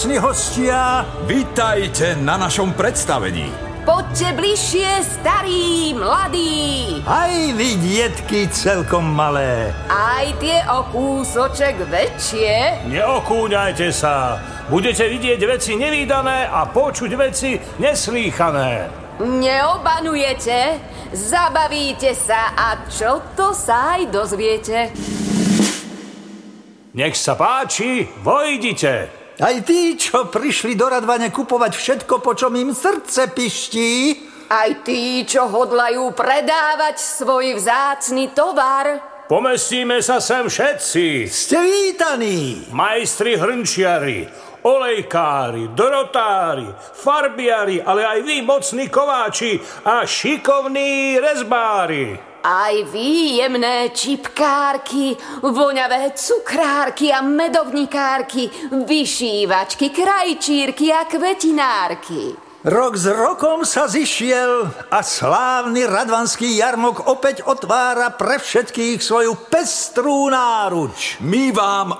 hostia. Vítajte na našom predstavení. Poďte bližšie, starí, mladí. Aj vy, dietky, celkom malé. Aj tie o kúsoček väčšie. Neokúňajte sa. Budete vidieť veci nevídané a počuť veci neslýchané. Neobanujete, zabavíte sa a čo to sa aj dozviete. Nech sa páči, vojdite. Aj tí, čo prišli do Radvane kupovať všetko, po čom im srdce piští. Aj tí, čo hodlajú predávať svoj vzácny tovar. Pomestíme sa sem všetci. Ste vítaní. Majstri hrnčiari, olejkári, dorotári, farbiari, ale aj vy, mocní kováči a šikovní rezbári. Aj vy, jemné čipkárky, voňavé cukrárky a medovníkárky, vyšívačky, krajčírky a kvetinárky. Rok s rokom sa zišiel a slávny radvanský jarmok opäť otvára pre všetkých svoju pestrú náruč. My vám